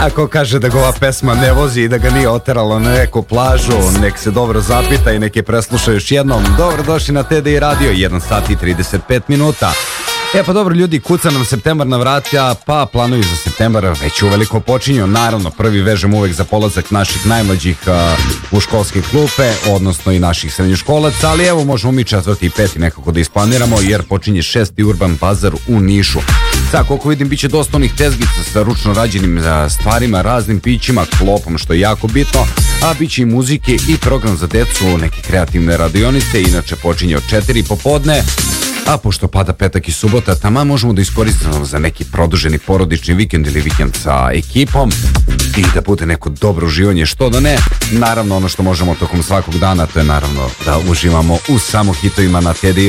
Ako kaže da ga ova pesma ne vozi i da ga nije oterala na neku plažu, nek se dobro zapita i nek je presluša još jednom. Dobrodošli na TDI Radio, 1 sat i 35 minuta. Pa dobro ljudi, kuca nam septembar na vrata, pa planovi za septembar već uveliko počinju. Naravno, prvi vežemo uvek za polazak naših najmlađih u školske klupe, odnosno i naših srednjoškolaca, ali evo možemo mi 4. i 5. nekako da isplaniramo, jer počinje 6. Urban Bazar u Nišu. Sad, koliko vidim, bit će dosta onih tezgica sa ručno rađenim stvarima, raznim pićima, klopom, što je jako bitno, a bit će i muzike i program za decu, neke kreativne radionice, inače počinje od 4 popodne. A pošto pada petak i subota, tamo možemo da iskoristimo za neki produženi porodični vikend ili vikend sa ekipom i da bude neko dobro uživanje, što da ne. Naravno, ono što možemo tokom svakog dana, to je naravno da uživamo u samo hitovima na TDI